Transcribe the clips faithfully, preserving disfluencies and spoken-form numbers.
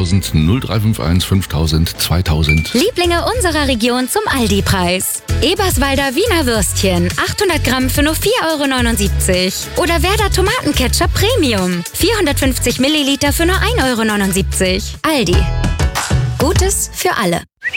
fünftausend, null drei fünf eins fünftausend, zweitausend. Lieblinge unserer Region zum Aldi-Preis. Eberswalder Wiener Würstchen, achthundert Gramm für nur vier Euro neunundsiebzig. Oder Werder Tomatenketchup Premium, vierhundertfünfzig Milliliter für nur ein Euro neunundsiebzig. Aldi. Gutes für alle.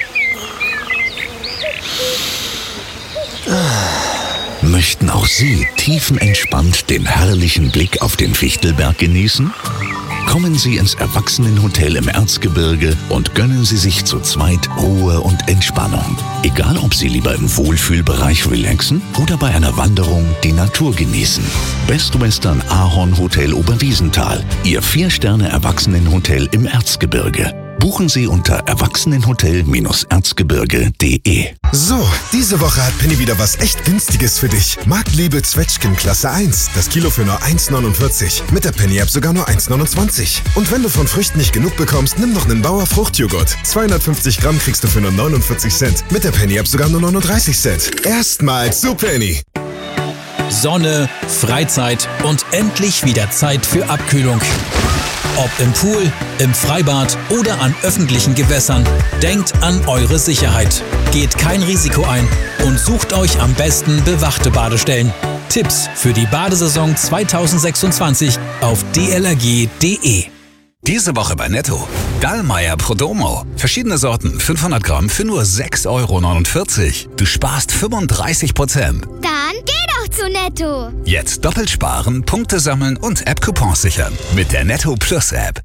Möchten auch Sie tiefenentspannt den herrlichen Blick auf den Fichtelberg genießen? Kommen Sie ins Erwachsenenhotel im Erzgebirge und gönnen Sie sich zu zweit Ruhe und Entspannung. Egal, ob Sie lieber im Wohlfühlbereich relaxen oder bei einer Wanderung die Natur genießen. Best Western Ahorn Hotel Oberwiesenthal, Ihr Vier-Sterne-Erwachsenenhotel im Erzgebirge. Buchen Sie unter erwachsenenhotel erzgebirge punkt de. So, diese Woche hat Penny wieder was echt Günstiges für dich. Marktliebe Zwetschgen Klasse eins. Das Kilo für nur eins neunundvierzig. Mit der Penny-App sogar nur eins neunundzwanzig. Und wenn du von Früchten nicht genug bekommst, nimm noch einen Bauer Fruchtjoghurt. zweihundertfünfzig Gramm kriegst du für nur neunundvierzig Cent. Mit der Penny-App sogar nur neununddreißig Cent. Erstmals zu Penny. Sonne, Freizeit und endlich wieder Zeit für Abkühlung. Ob im Pool, im Freibad oder an öffentlichen Gewässern, denkt an eure Sicherheit. Geht kein Risiko ein und sucht euch am besten bewachte Badestellen. Tipps für die Badesaison zweitausendsechsundzwanzig auf d l r g punkt de. Diese Woche bei Netto. Dallmayr Prodomo. Verschiedene Sorten, fünfhundert Gramm für nur sechs Euro neunundvierzig. Du sparst fünfunddreißig Prozent. Dann geh doch zu Netto. Jetzt doppelt sparen, Punkte sammeln und App-Coupons sichern. Mit der Netto Plus App.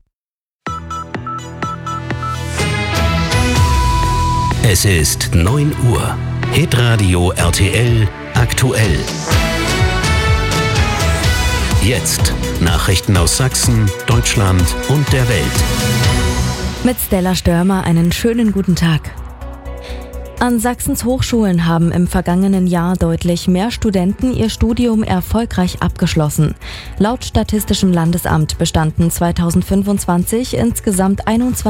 Es ist neun Uhr. Hitradio R T L aktuell. Jetzt Nachrichten aus Sachsen, Deutschland und der Welt. Mit Stella Störmer einen schönen guten Tag. An Sachsens Hochschulen haben im vergangenen Jahr deutlich mehr Studenten ihr Studium erfolgreich abgeschlossen. Laut Statistischem Landesamt bestanden zweitausendfünfundzwanzig insgesamt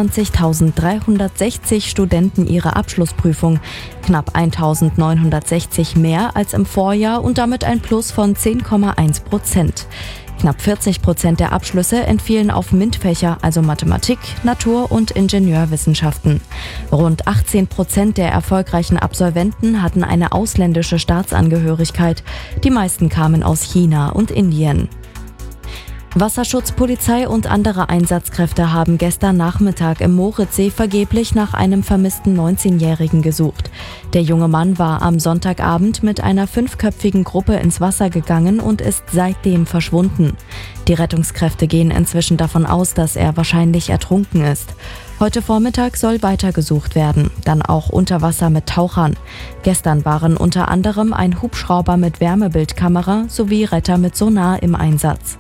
einundzwanzigtausenddreihundertsechzig Studenten ihre Abschlussprüfung, knapp eintausendneunhundertsechzig mehr als im Vorjahr und damit ein Plus von zehn Komma eins Prozent. Knapp vierzig Prozent der Abschlüsse entfielen auf MINT-Fächer, also Mathematik, Natur- und Ingenieurwissenschaften. Rund achtzehn Prozent der erfolgreichen Absolventen hatten eine ausländische Staatsangehörigkeit. Die meisten kamen aus China und Indien. Wasserschutz, Polizei und andere Einsatzkräfte haben gestern Nachmittag im Moritzsee vergeblich nach einem vermissten neunzehnjährigen gesucht. Der junge Mann war am Sonntagabend mit einer fünfköpfigen Gruppe ins Wasser gegangen und ist seitdem verschwunden. Die Rettungskräfte gehen inzwischen davon aus, dass er wahrscheinlich ertrunken ist. Heute Vormittag soll weitergesucht werden, dann auch unter Wasser mit Tauchern. Gestern waren unter anderem ein Hubschrauber mit Wärmebildkamera sowie Retter mit Sonar im Einsatz.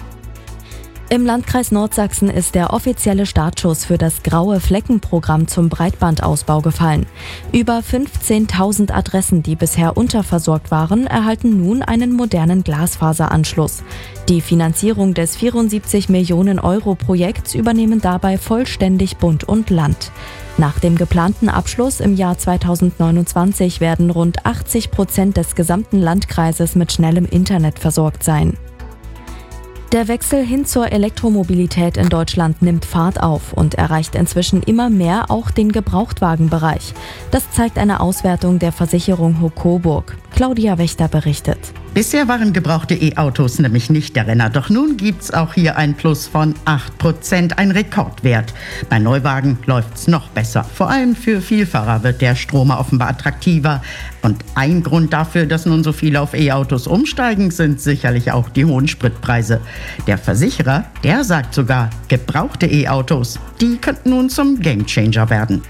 Im Landkreis Nordsachsen ist der offizielle Startschuss für das Graue Flecken-Programm zum Breitbandausbau gefallen. Über fünfzehntausend Adressen, die bisher unterversorgt waren, erhalten nun einen modernen Glasfaseranschluss. Die Finanzierung des vierundsiebzig Millionen Euro Projekts übernehmen dabei vollständig Bund und Land. Nach dem geplanten Abschluss im Jahr zweitausendneunundzwanzig werden rund achtzig Prozent des gesamten Landkreises mit schnellem Internet versorgt sein. Der Wechsel hin zur Elektromobilität in Deutschland nimmt Fahrt auf und erreicht inzwischen immer mehr auch den Gebrauchtwagenbereich. Das zeigt eine Auswertung der Versicherung Hoch Coburg. Claudia Wächter berichtet. Bisher waren gebrauchte E-Autos nämlich nicht der Renner. Doch nun gibt's auch hier ein Plus von acht Prozent, ein Rekordwert. Bei Neuwagen läuft's noch besser. Vor allem für Vielfahrer wird der Stromer offenbar attraktiver. Und ein Grund dafür, dass nun so viele auf E-Autos umsteigen, sind sicherlich auch die hohen Spritpreise. Der Versicherer, der sagt sogar, gebrauchte E-Autos, die könnten nun zum Gamechanger werden.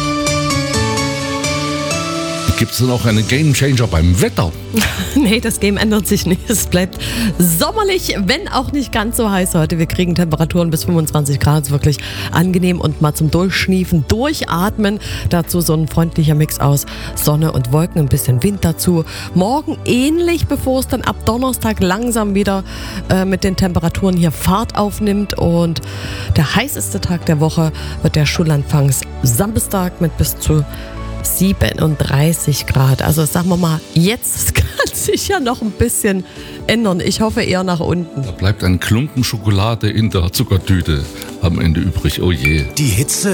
Gibt es denn auch einen Gamechanger beim Wetter? Nee, das Game ändert sich nicht. Es bleibt sommerlich, wenn auch nicht ganz so heiß heute. Wir kriegen Temperaturen bis fünfundzwanzig Grad, ist wirklich angenehm und mal zum Durchschniefen, durchatmen. Dazu so ein freundlicher Mix aus Sonne und Wolken, ein bisschen Wind dazu. Morgen ähnlich, bevor es dann ab Donnerstag langsam wieder äh, mit den Temperaturen hier Fahrt aufnimmt. Und der heißeste Tag der Woche wird der Schulanfangs Samstag mit bis zu siebenunddreißig Grad. Also sagen wir mal, jetzt kann sich ja noch ein bisschen ändern. Ich hoffe eher nach unten. Da bleibt ein Klumpen Schokolade in der Zuckertüte am Ende übrig. Oh je. Die Hitze